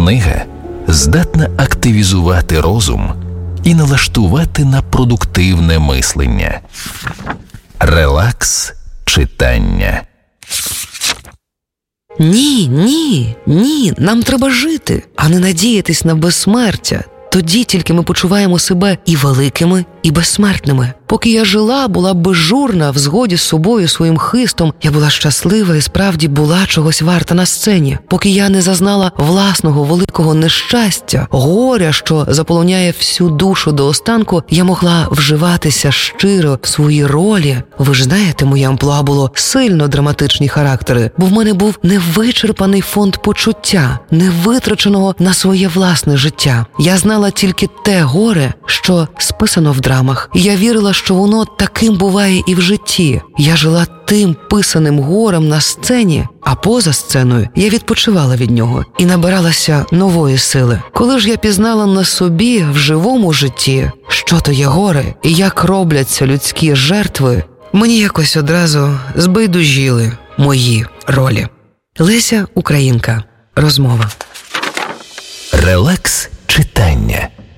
Книга здатна активізувати розум і налаштувати на продуктивне мислення. Релакс читання. Ні, нам треба жити, а не надіятись на безсмертя. Тоді тільки ми почуваємо себе і великими, і безсмертними. Поки я жила, була безжурна, в згоді з собою, своїм хистом, я була щаслива і справді була чогось варта на сцені. Поки я не зазнала власного великого нещастя, горя, що заполоняє всю душу до останку, я могла вживатися щиро в свої ролі. Ви ж знаєте, моє амплуа було сильно драматичні характери, бо в мене був невичерпаний фонд почуття, невитраченого на своє власне життя. Я знала тільки те горе, що списано в драмах, і я вірила, що воно таким буває і в житті. Я жила тим писаним горем на сцені, а поза сценою я відпочивала від нього і набиралася нової сили. Коли ж я пізнала на собі в живому житті, що то є горе і як робляться людські жертви, мені якось одразу збайдужіли мої ролі. Леся Українка. Розмова. Релакс читання.